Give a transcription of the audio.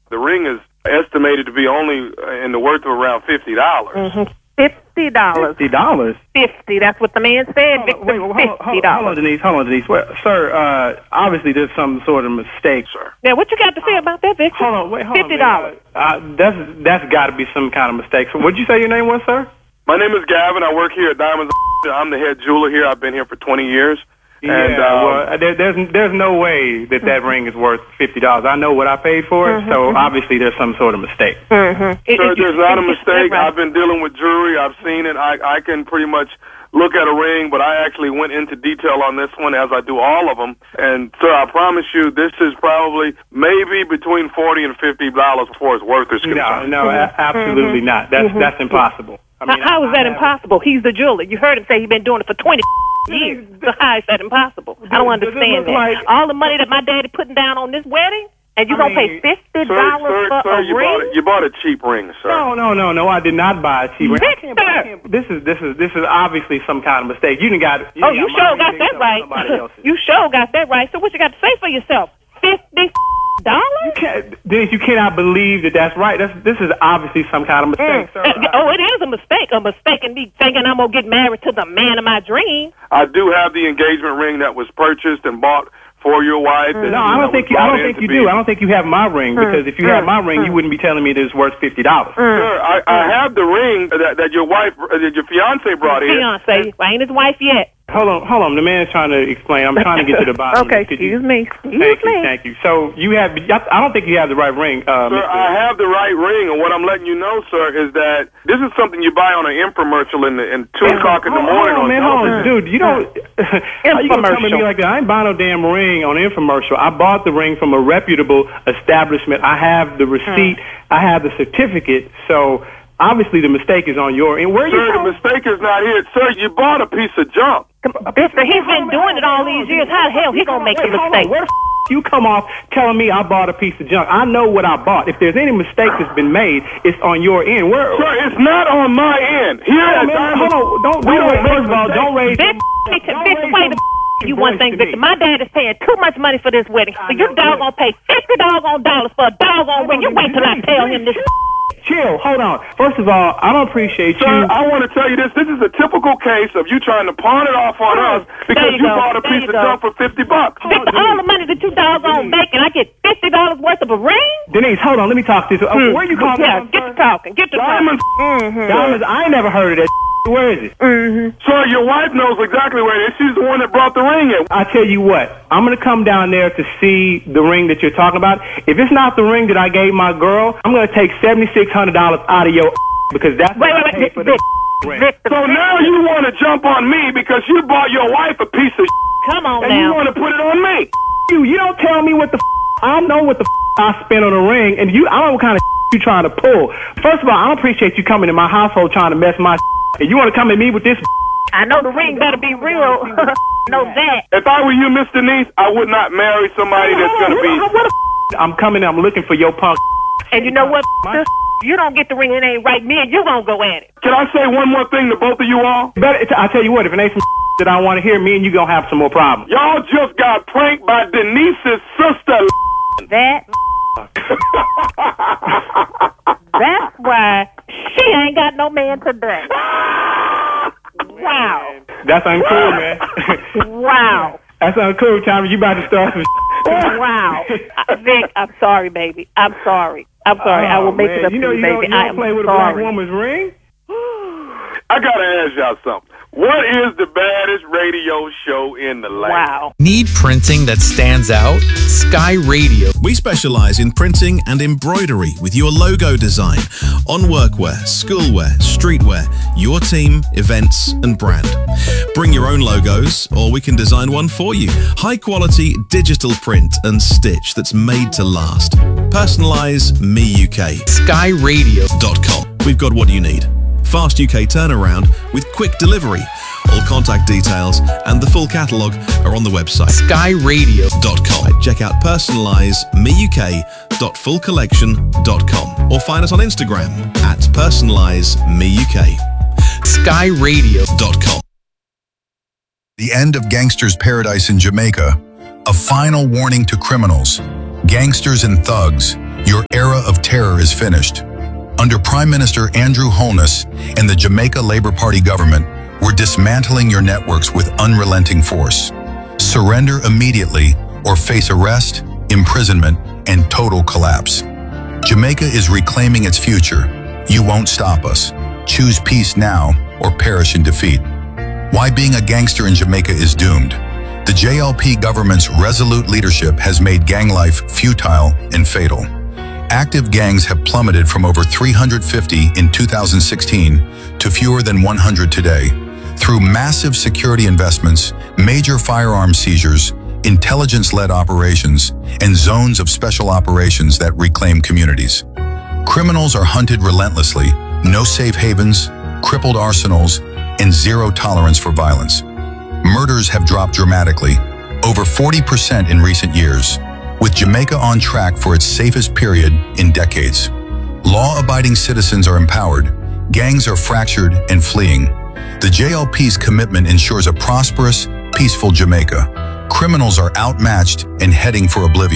The ring is estimated to be only in the worth of around $50. $50. $50. That's what the man said. Victor, $50. Hold on, Denise. Well, sir, obviously there's some sort of mistake, sir. Yeah, what you got to say about that, Victor? Hold on. $50. That's got to be some kind of mistake. So, what'd you say your name was, sir? My name is Gavin. I work here at Diamonds. I'm the head jeweler here. I've been here for 20 years. Yeah, there's no way that ring is worth $50. I know what I paid for it, so obviously there's some sort of mistake. Sir, there's not a mistake. I've been dealing with jewelry. I've seen it. I can pretty much look at a ring, but I actually went into detail on this one, as I do all of them. And, sir, I promise you, this is probably maybe between $40 and $50 before it's worth it. No, absolutely not. That's impossible. I mean, how is that impossible? He's the jeweler. You heard him say he's been doing it for 20 years. So how is that impossible? I don't understand that. All the money that my daddy putting down on this wedding, and you gonna pay $50 for a ring? You bought a cheap ring, sir. No, I did not buy a cheap ring. Victor! This is obviously some kind of mistake. You got you sure got that right. You sure got that right. So what you got to say for yourself? $50? Denise, you cannot believe that's right. This is obviously some kind of mistake, sir. It is a mistake. A mistake in me thinking I'm going to get married to the man of my dream. I do have the engagement ring that was purchased and bought for your wife. No, I don't think you do. I don't think you have my ring, because if you had my ring, you wouldn't be telling me that it's worth $50. Sir, I have the ring that your wife, that your fiance brought in. Fiance, I ain't his wife yet. Hold on. The man is trying to explain. I'm trying to get to the bottom. Okay, excuse me. Thank you. So I don't think you have the right ring. Sir, I have the right ring, and what I'm letting you know, sir, is that this is something you buy on an infomercial in 2 o'clock in the morning. Hold on, dude. You don't. How you gonna come to me like that? I ain't buying no damn ring on an infomercial. I bought the ring from a reputable establishment. I have the receipt. I have the certificate. So obviously the mistake is on your end. Sir, the mistake is not here. Sir, you bought a piece of junk. Victor, he's been doing it all these years. How the hell he gonna make a mistake? Where the you come off telling me I bought a piece of junk? I know what I bought. If there's any mistake that's been made, it's on your end. Sir, it's not on my end. Hold on. Don't raise. Victor, wait you one thing, Victor. My dad is paying too much money for this wedding, so you doggone pay $50 for a doggone ring. You wait till I tell him this. Chill, hold on. First of all, I don't appreciate you. Sir, I want to tell you this. This is a typical case of you trying to pawn it off on us because you bought a piece of junk for $50. Victor, all the money that you doggone make, and I get $50 worth of a ring? Denise, hold on. Let me talk to you. Where you calling from? Get to talking. Diamonds. Diamonds. I ain't never heard of that. Where is it? Sir, your wife knows exactly where it is. She's the one that brought the ring in. I tell you what, I'm going to come down there to see the ring that you're talking about. If it's not the ring that I gave my girl, I'm going to take $7,600 out of your because that's what I paid for the ring. So now you want to jump on me because you bought your wife a piece of Come on and now. you want to put it on me. You don't tell me what the I know what the I spent on a ring, and I don't know what kind of you trying to pull. First of all, I don't appreciate you coming to my household trying to mess my and you want to come at me with this? I know the ring better be real. Know that. If I were you, Miss Denise, I would not marry somebody that's going to be... I'm coming, I'm looking for your punk. And you know what? You don't get the ring, it ain't right. Me and you gonna go at it. Can I say one more thing to both of you all? I tell you what, if it ain't some that I want to hear, me and you gonna have some more problems. Y'all just got pranked by Denise's sister. That's why she ain't got no man today. Wow. That's uncool, man. Wow. That's uncool, Tommy. You about to start some Wow. Vic, I'm sorry, baby. I'm sorry. I will make it up to you, baby. I am play with sorry. A black woman's ring? I gotta ask y'all something. What is the baddest radio show in the land? Wow. Need printing that stands out? Sky Radio. We specialize in printing and embroidery with your logo design on workwear, schoolwear, streetwear, your team, events, and brand. Bring your own logos, or we can design one for you. High quality digital print and stitch that's made to last. Personalize Me UK. SkyRadio.com. We've got what you need. Fast UK turnaround with quick delivery. All contact details and the full catalogue are on the website. SkyRadio.com. Check out personalizemeuk.fullcollection.com or find us on Instagram at personalizemeuk. SkyRadio.com. The end of Gangster's Paradise in Jamaica. A final warning to criminals, gangsters and thugs, Your era of terror is finished. Under Prime Minister Andrew Holness and the Jamaica Labour Party government, we're dismantling your networks with unrelenting force. Surrender immediately or face arrest, imprisonment, and total collapse. Jamaica is reclaiming its future. You won't stop us. Choose peace now or perish in defeat. Why being a gangster in Jamaica is doomed. The JLP government's resolute leadership has made gang life futile and fatal. Active gangs have plummeted from over 350 in 2016 to fewer than 100 today. Through massive security investments, major firearm seizures, intelligence-led operations, and zones of special operations that reclaim communities. Criminals are hunted relentlessly, no safe havens, crippled arsenals, and zero tolerance for violence. Murders have dropped dramatically, over 40% in recent years, with Jamaica on track for its safest period in decades. Law-abiding citizens are empowered, gangs are fractured and fleeing. The JLP's commitment ensures a prosperous, peaceful Jamaica. Criminals are outmatched and heading for oblivion.